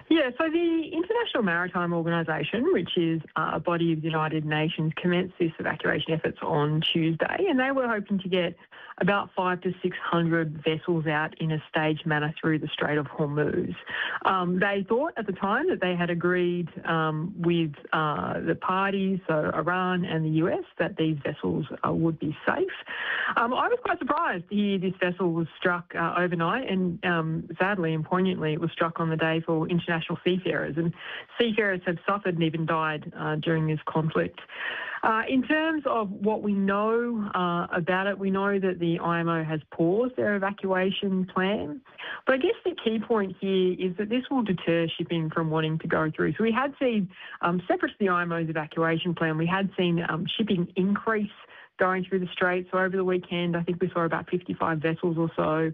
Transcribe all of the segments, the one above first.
Yeah, so the International Maritime Organisation, which is a body of the United Nations, commenced this evacuation efforts on Tuesday, and they were hoping to get about 500 to 600 vessels out in a staged manner through the Strait of Hormuz. They thought at the time that they had agreed with the parties, so Iran and the US, that these vessels would be safe. I was quite surprised to hear this vessel was struck overnight, and sadly and poignantly, it was struck on the day for international seafarers, and seafarers have suffered and even died during this conflict. In terms of what we know about it, we know that the IMO has paused their evacuation plan. But I guess the key point here is that this will deter shipping from wanting to go through. So we had seen, separate to the IMO's evacuation plan, we had seen shipping increase going through the strait. So over the weekend, I think we saw about 55 vessels or so.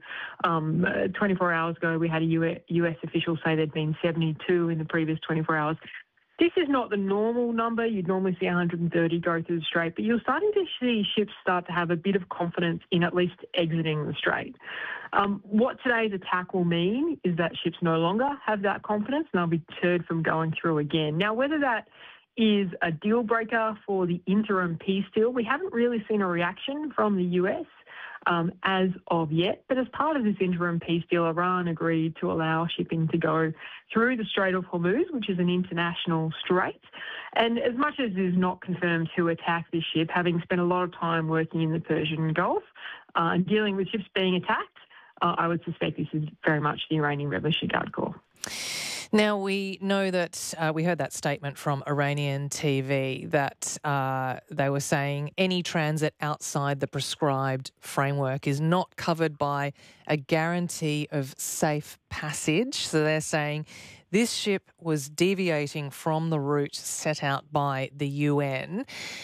24 hours ago, we had a US official say there'd been 72 in the previous 24 hours. This is not the normal number. You'd normally see 130 go through the strait, but you're starting to see ships start to have a bit of confidence in at least exiting the strait. What today's attack will mean is that ships no longer have that confidence and they'll be deterred from going through again. Now, whether that is a deal breaker for the interim peace deal, we haven't really seen a reaction from the US as of yet. But as part of this interim peace deal, Iran agreed to allow shipping to go through the Strait of Hormuz, which is an international strait. And as much as it is not confirmed who attacked this ship, having spent a lot of time working in the Persian Gulf and dealing with ships being attacked, I would suspect this is very much the Iranian Revolutionary Guard Corps. Now, we know that we heard that statement from Iranian TV that they were saying any transit outside the prescribed framework is not covered by a guarantee of safe passage. So they're saying this ship was deviating from the route set out by the UN.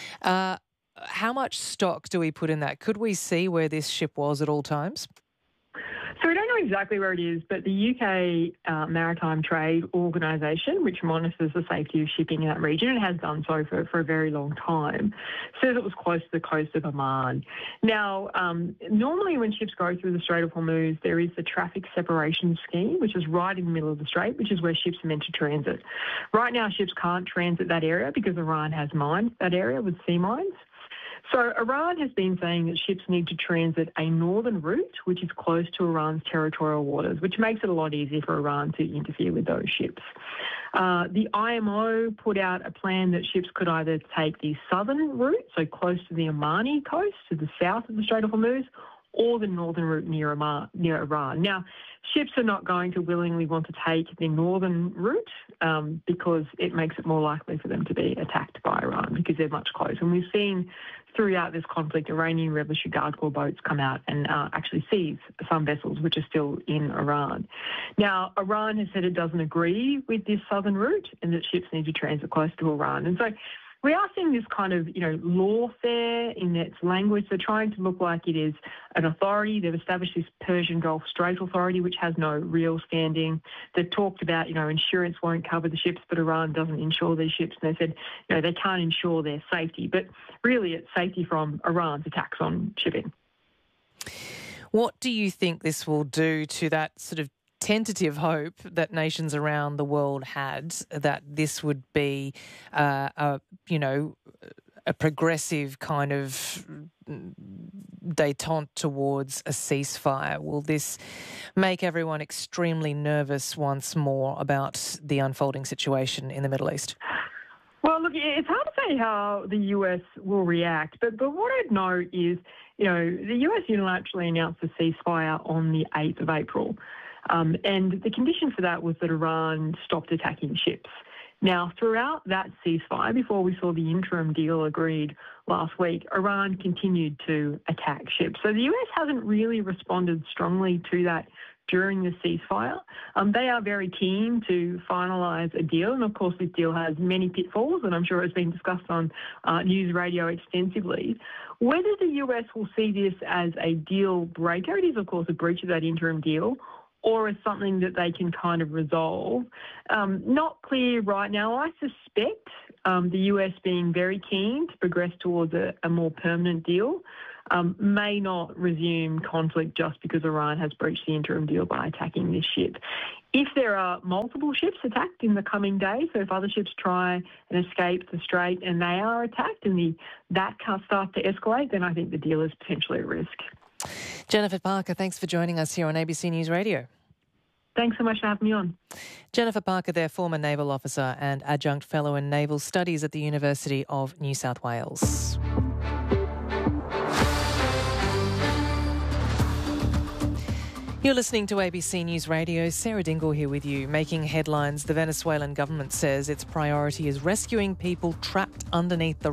How much stock do we put in that? Could we see where this ship was at all times? So we don't know exactly where it is, but the UK Maritime Trade Organisation, which monitors the safety of shipping in that region and has done so for a very long time, says it was close to the coast of Oman. Now, normally when ships go through the Strait of Hormuz, there is the traffic separation scheme, which is right in the middle of the strait, which is where ships are meant to transit. Right now, ships can't transit that area because Iran has mined that area with sea mines. So Iran has been saying that ships need to transit a northern route, which is close to Iran's territorial waters, which makes it a lot easier for Iran to interfere with those ships. The IMO put out a plan that ships could either take the southern route, so close to the Omani coast, to the south of the Strait of Hormuz, or the northern route near Iran. Now, ships are not going to willingly want to take the northern route because it makes it more likely for them to be attacked by Iran because they're much closer. And we've seen throughout this conflict, Iranian Revolutionary Guard Corps boats come out and actually seize some vessels which are still in Iran. Now, Iran has said it doesn't agree with this southern route and that ships need to transit close to Iran. And so we are seeing this kind of, lawfare in its language. They're trying to look like it is an authority. They've established this Persian Gulf Strait Authority, which has no real standing. They've talked about, insurance won't cover the ships, but Iran doesn't insure these ships. And they said, they can't ensure their safety. But really, it's safety from Iran's attacks on shipping. What do you think this will do to that sort of tentative hope that nations around the world had that this would be a progressive kind of détente towards a ceasefire? Will this make everyone extremely nervous once more about the unfolding situation in the Middle East? Well, look, it's hard to say how the US will react, but what I'd note is, the US unilaterally announced a ceasefire on the 8th of April. And the condition for that was that Iran stopped attacking ships. Now, throughout that ceasefire, before we saw the interim deal agreed last week, Iran continued to attack ships. So the US hasn't really responded strongly to that during the ceasefire. They are very keen to finalise a deal. And, of course, this deal has many pitfalls, and I'm sure it's been discussed on news radio extensively. Whether the US will see this as a deal breaker, it is, of course, a breach of that interim deal, or as something that they can kind of resolve. Not clear right now. I suspect the US being very keen to progress towards a more permanent deal may not resume conflict just because Iran has breached the interim deal by attacking this ship. If there are multiple ships attacked in the coming days, so if other ships try and escape the strait and they are attacked and that starts to escalate, then I think the deal is potentially at risk. Jennifer Parker, thanks for joining us here on ABC News Radio. Thanks so much for having me on. Jennifer Parker there, former naval officer and adjunct fellow in naval studies at the University of New South Wales. You're listening to ABC News Radio. Sarah Dingle here with you. Making headlines, the Venezuelan government says its priority is rescuing people trapped underneath the